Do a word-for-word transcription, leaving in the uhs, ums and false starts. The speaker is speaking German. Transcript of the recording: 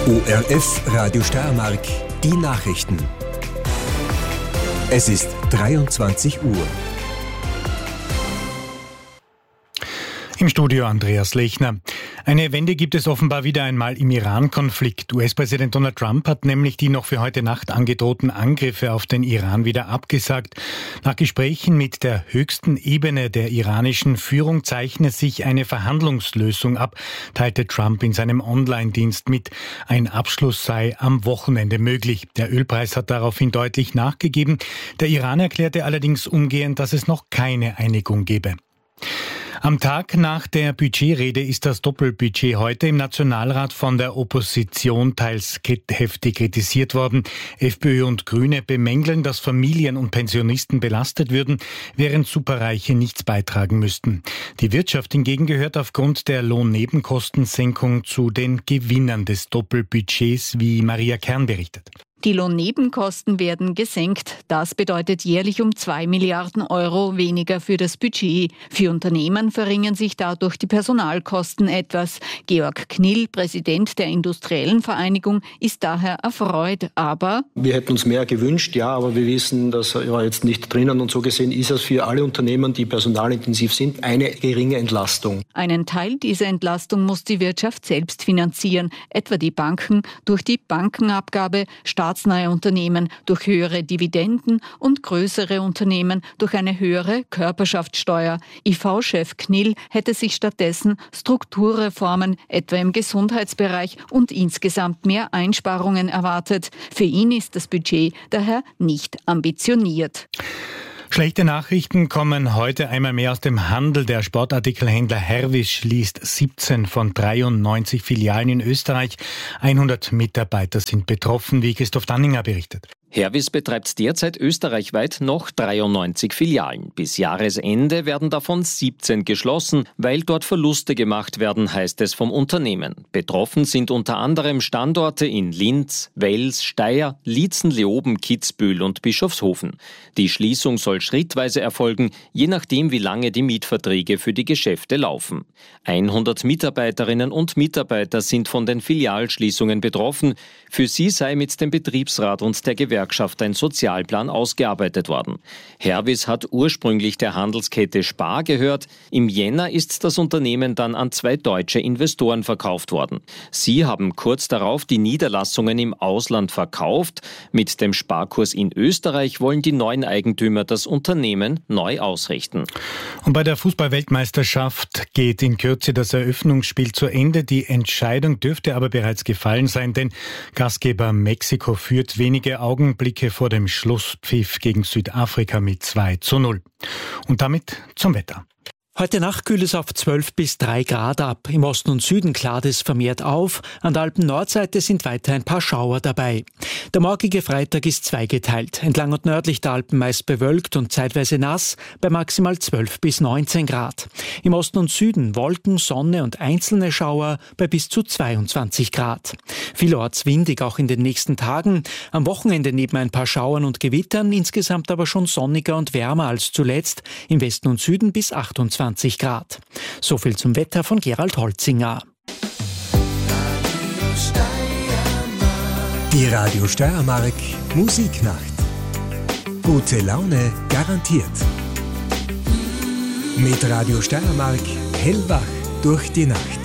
O R F Radio Steiermark, die Nachrichten. Es ist dreiundzwanzig Uhr. Im Studio Andreas Lechner. Eine Wende gibt es offenbar wieder einmal im Iran-Konflikt. U S-Präsident Donald Trump hat nämlich die noch für heute Nacht angedrohten Angriffe auf den Iran wieder abgesagt. Nach Gesprächen mit der höchsten Ebene der iranischen Führung zeichne sich eine Verhandlungslösung ab, teilte Trump in seinem Online-Dienst mit. Ein Abschluss sei am Wochenende möglich. Der Ölpreis hat daraufhin deutlich nachgegeben. Der Iran erklärte allerdings umgehend, dass es noch keine Einigung gebe. Am Tag nach der Budgetrede ist das Doppelbudget heute im Nationalrat von der Opposition teils heftig kritisiert worden. FPÖ und Grüne bemängeln, dass Familien und Pensionisten belastet würden, während Superreiche nichts beitragen müssten. Die Wirtschaft hingegen gehört aufgrund der Lohnnebenkostensenkung zu den Gewinnern des Doppelbudgets, wie Maria Kern berichtet. Die Lohnnebenkosten werden gesenkt. Das bedeutet jährlich um zwei Milliarden Euro weniger für das Budget. Für Unternehmen verringern sich dadurch die Personalkosten etwas. Georg Knill, Präsident der Industriellen Vereinigung, ist daher erfreut. Aber wir hätten uns mehr gewünscht, ja, aber wir wissen, das war jetzt nicht drinnen. Und so gesehen ist es für alle Unternehmen, die personalintensiv sind, eine geringe Entlastung. Einen Teil dieser Entlastung muss die Wirtschaft selbst finanzieren, etwa die Banken durch die Bankenabgabe, staatsnahe Unternehmen durch höhere Dividenden und größere Unternehmen durch eine höhere Körperschaftssteuer. I V-Chef Knill hätte sich stattdessen Strukturreformen, etwa im Gesundheitsbereich, und insgesamt mehr Einsparungen erwartet. Für ihn ist das Budget daher nicht ambitioniert. Schlechte Nachrichten kommen heute einmal mehr aus dem Handel. Der Sportartikelhändler Hervis schließt siebzehn von dreiundneunzig Filialen in Österreich. hundert Mitarbeiter sind betroffen, wie Christoph Danninger berichtet. Hervis betreibt derzeit österreichweit noch dreiundneunzig Filialen. Bis Jahresende werden davon siebzehn geschlossen, weil dort Verluste gemacht werden, heißt es vom Unternehmen. Betroffen sind unter anderem Standorte in Linz, Wels, Steyr, Liezen, Leoben, Kitzbühel und Bischofshofen. Die Schließung soll schrittweise erfolgen, je nachdem wie lange die Mietverträge für die Geschäfte laufen. hundert Mitarbeiterinnen und Mitarbeiter sind von den Filialschließungen betroffen. Für sie sei mit dem Betriebsrat und der Gewerkschaft ein Sozialplan ausgearbeitet worden. Hervis hat ursprünglich der Handelskette Spar gehört. Im Jänner ist das Unternehmen dann an zwei deutsche Investoren verkauft worden. Sie haben kurz darauf die Niederlassungen im Ausland verkauft. Mit dem Sparkurs in Österreich wollen die neuen Eigentümer das Unternehmen neu ausrichten. Und bei der Fußball-Weltmeisterschaft geht in Kürze das Eröffnungsspiel zu Ende. Die Entscheidung dürfte aber bereits gefallen sein, denn Gastgeber Mexiko führt wenige Augenblicke vor dem Schlusspfiff gegen Südafrika mit zwei zu null. Und damit zum Wetter. Heute Nacht kühlt es auf zwölf bis drei Grad ab. Im Osten und Süden klart es vermehrt auf. An der Alpen-Nordseite sind weiter ein paar Schauer dabei. Der morgige Freitag ist zweigeteilt. Entlang und nördlich der Alpen meist bewölkt und zeitweise nass bei maximal zwölf bis neunzehn Grad. Im Osten und Süden Wolken, Sonne und einzelne Schauer bei bis zu zweiundzwanzig Grad. Vielorts windig auch in den nächsten Tagen. Am Wochenende neben ein paar Schauern und Gewittern, insgesamt aber schon sonniger und wärmer als zuletzt. Im Westen und Süden bis achtundzwanzig Grad. So viel zum Wetter von Gerald Holzinger. Die Radio Steiermark Musiknacht. Gute Laune garantiert. Mit Radio Steiermark hellwach durch die Nacht.